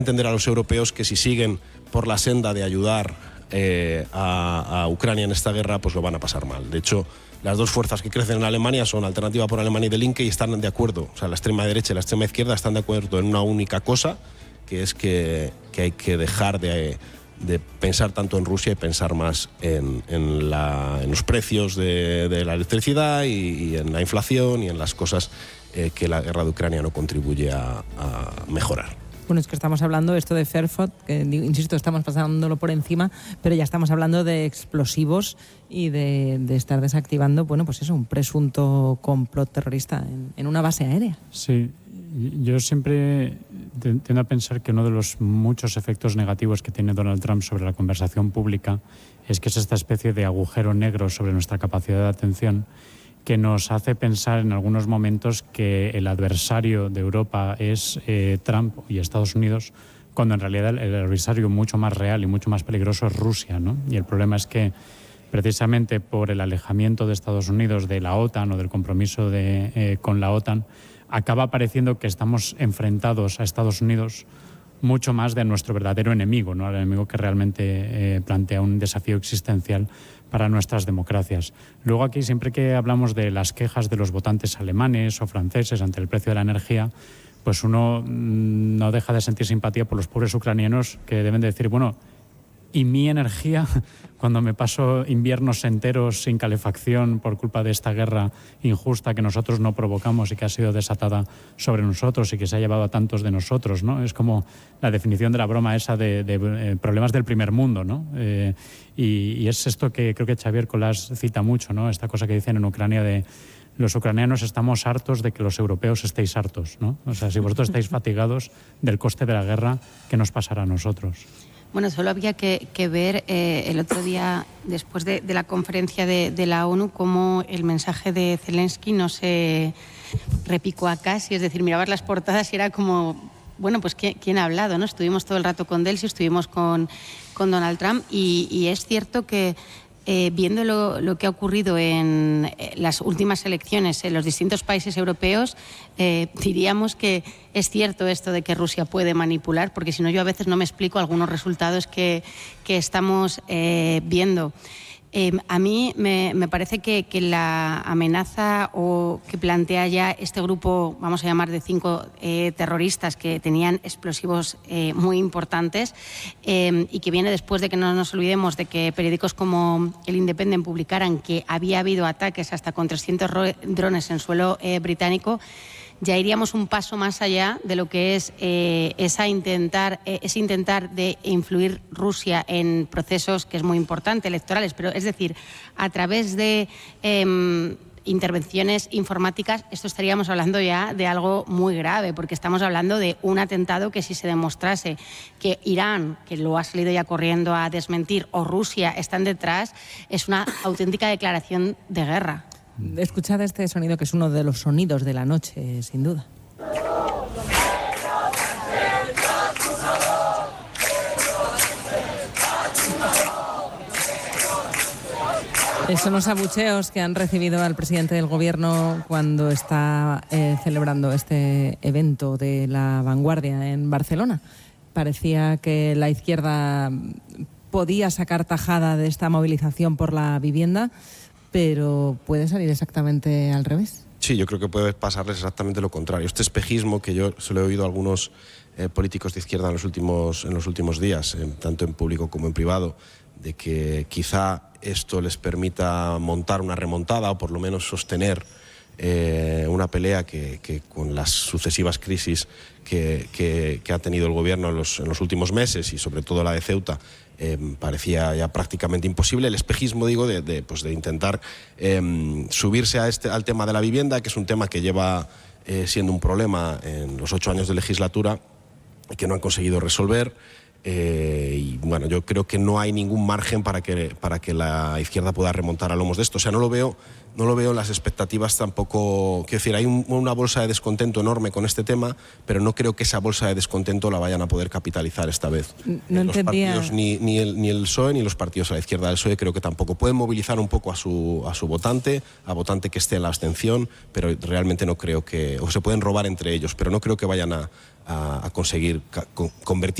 entender a los europeos que si siguen por la senda de ayudar a Ucrania en esta guerra, pues lo van a pasar mal. De hecho, las dos fuerzas que crecen en Alemania son Alternativa por Alemania y Die Linke, y están de acuerdo, o sea, la extrema derecha y la extrema izquierda están de acuerdo en una única cosa, que es que hay que dejar de pensar tanto en Rusia y pensar más en los precios de la electricidad y en la inflación y en las cosas que la guerra de Ucrania no contribuye a mejorar. Bueno, es que estamos hablando esto de Fairford, que insisto, estamos pasándolo por encima, pero ya estamos hablando de explosivos y de estar desactivando, bueno, pues eso, un presunto complot terrorista en una base aérea. Sí, yo siempre tiendo a pensar que uno de los muchos efectos negativos que tiene Donald Trump sobre la conversación pública es que es esta especie de agujero negro sobre nuestra capacidad de atención, que nos hace pensar en algunos momentos que el adversario de Europa es Trump y Estados Unidos, cuando en realidad el adversario mucho más real y mucho más peligroso es Rusia, ¿no? Y el problema es que precisamente por el alejamiento de Estados Unidos de la OTAN o del compromiso con la OTAN, acaba pareciendo que estamos enfrentados a Estados Unidos mucho más de nuestro verdadero enemigo, ¿no? El enemigo que realmente plantea un desafío existencial para nuestras democracias. Luego aquí, siempre que hablamos de las quejas de los votantes alemanes o franceses ante el precio de la energía, pues uno no deja de sentir simpatía por los pobres ucranianos que deben de decir, bueno, ¿y mi energía? Cuando me paso inviernos enteros sin calefacción por culpa de esta guerra injusta que nosotros no provocamos y que ha sido desatada sobre nosotros y que se ha llevado a tantos de nosotros, ¿no? Es como la definición de la broma esa de problemas del primer mundo, ¿no? Y es esto que creo que Xavier Colás cita mucho, ¿no? Esta cosa que dicen en Ucrania de los ucranianos estamos hartos de que los europeos estéis hartos, ¿no? O sea, si vosotros estáis fatigados del coste de la guerra, ¿qué nos pasará a nosotros? Bueno, solo había que ver el otro día, después de la conferencia de la ONU, cómo el mensaje de Zelensky no se repicó a casi. Es decir, mirabas las portadas y era como, bueno, pues ¿quién ha hablado, ¿no? Estuvimos todo el rato con Delcy, estuvimos con Donald Trump y es cierto que viendo lo que ha ocurrido en las últimas elecciones en los distintos países europeos, diríamos que es cierto esto de que Rusia puede manipular, porque si no yo a veces no me explico algunos resultados que estamos viendo. A mí me parece que la amenaza o que plantea ya este grupo, vamos a llamar de 5 terroristas que tenían explosivos muy importantes y que viene después de que no nos olvidemos de que periódicos como el Independent publicaran que había habido ataques hasta con 300 drones en suelo británico, ya iríamos un paso más allá de lo que es ese intentar de influir Rusia en procesos que es muy importante, electorales, pero es decir, a través de intervenciones informáticas, esto estaríamos hablando ya de algo muy grave, porque estamos hablando de un atentado que si se demostrase que Irán, que lo ha salido ya corriendo a desmentir, o Rusia están detrás, es una auténtica declaración de guerra. Escuchad este sonido, que es uno de los sonidos de la noche, sin duda. Son los abucheos que han recibido al presidente del gobierno cuando está celebrando este evento de la vanguardia en Barcelona. Parecía que la izquierda podía sacar tajada de esta movilización por la vivienda, pero puede salir exactamente al revés. Sí, yo creo que puede pasarles exactamente lo contrario. Este espejismo que yo se lo he oído a algunos políticos de izquierda en los últimos días, tanto en público como en privado, de que quizá esto les permita montar una remontada o por lo menos sostener una pelea que con las sucesivas crisis que ha tenido el gobierno en los últimos meses y sobre todo la de Ceuta, parecía ya prácticamente imposible. El espejismo, digo, de intentar subirse al tema de la vivienda, que es un tema que lleva siendo un problema en los 8 años de legislatura y que no han conseguido resolver. Y bueno, yo creo que no hay ningún margen para que la izquierda pueda remontar a lomos de esto. O sea, no lo veo en las expectativas tampoco. Quiero decir, hay una bolsa de descontento enorme con este tema, pero no creo que esa bolsa de descontento la vayan a poder capitalizar esta vez. No los entendía. Partidos, ni el PSOE ni los partidos a la izquierda del PSOE creo que tampoco. Pueden movilizar un poco a su votante que esté en la abstención, pero realmente no creo que. O se pueden robar entre ellos, pero no creo que vayan a a conseguir convertir